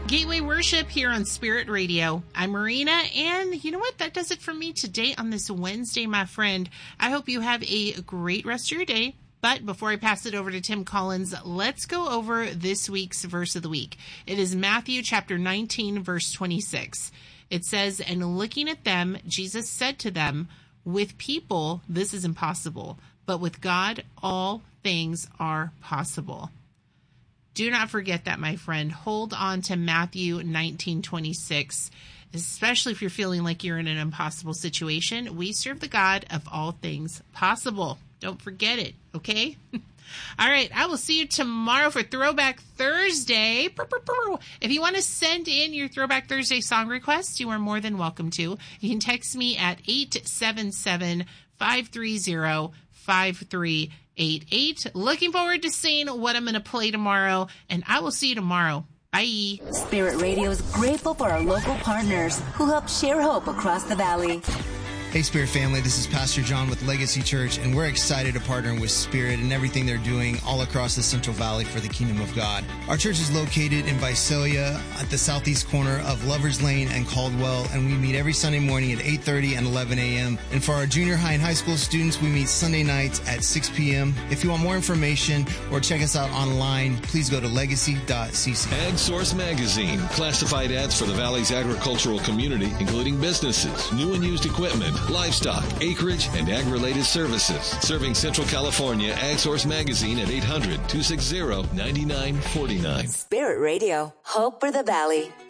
Gateway Worship here on Spirit Radio. I'm Marina, and you know what? That does it for me today on this Wednesday, my friend. I hope you have a great rest of your day. But before I pass it over to Tim Collins, let's go over this week's verse of the week. It is Matthew chapter 19, verse 26. It says, "And looking at them, Jesus said to them, 'With people, this is impossible, but with God, all things are possible.'" Do not forget that, my friend. Hold on to Matthew 19:26, especially if you're feeling like you're in an impossible situation. We serve the God of all things possible. Don't forget it, okay? All right, I will see you tomorrow for Throwback Thursday. If you want to send in your Throwback Thursday song requests, you are more than welcome to. You can text me at 877-530-5388. Looking forward to seeing what I'm going to play tomorrow, and I will see you tomorrow. Bye. Spirit Radio is grateful for our local partners who help share hope across the valley. Hey, Spirit family, this is Pastor John with Legacy Church, and we're excited to partner with Spirit and everything they're doing all across the Central Valley for the Kingdom of God. Our church is located in Visalia at the southeast corner of Lovers Lane and Caldwell, and we meet every Sunday morning at 8:30 and 11 a.m. And for our junior high and high school students, we meet Sunday nights at 6 p.m. If you want more information or check us out online, please go to legacy.cc. AgSource Magazine, classified ads for the Valley's agricultural community, including businesses, new and used equipment, livestock, acreage, and ag-related services. Serving Central California, AgSource Magazine at 800-260-9949. Spirit Radio, hope for the valley.